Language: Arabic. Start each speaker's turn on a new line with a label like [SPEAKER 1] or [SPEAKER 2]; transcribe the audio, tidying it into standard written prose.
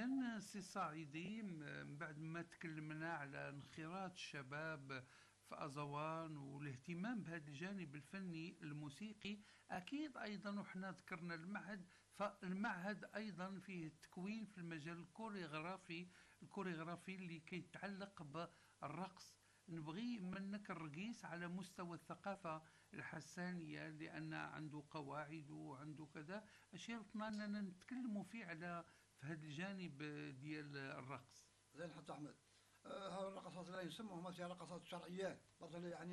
[SPEAKER 1] إذا سي صعيدي، من بعد ما تكلمنا على انخراط الشباب في أزوان والاهتمام بهذا الجانب الفني الموسيقي، أكيد أيضا وحنا ذكرنا المعهد، فالمعهد أيضا فيه التكوين في المجال الكوريغرافي اللي كيتعلق بالرقص. نبغي منك الرقيس على مستوى الثقافة الحسانية، لأن عنده قواعد وعنده كذا، أشيرتنا أننا نتكلموا فيه على في هذا الجانب ديال الرقص.
[SPEAKER 2] زين حتى احمد. هاو الرقصات اللي يسموهم رقصات شرعيات، مثلا يعني